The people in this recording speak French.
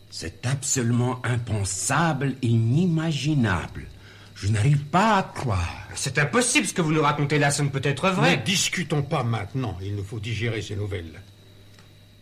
C'est absolument impensable et inimaginable. Je n'arrive pas à croire. C'est impossible, ce que vous nous racontez là, ça ne peut être vrai. Ne discutons pas maintenant, il nous faut digérer ces nouvelles.